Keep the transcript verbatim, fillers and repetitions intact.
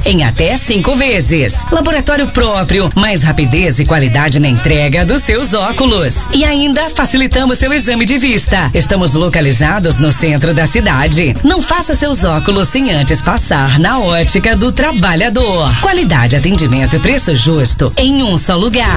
em até cinco vezes. Laboratório próprio, mais rapidez e qualidade na entrega dos seus óculos. E ainda facilitamos seu exame de vista. Estamos localizados no centro da cidade. Não faça seus óculos sem antes passar na Ótica do Trabalhador. Qualidade, atendimento e preço justo em um só lugar.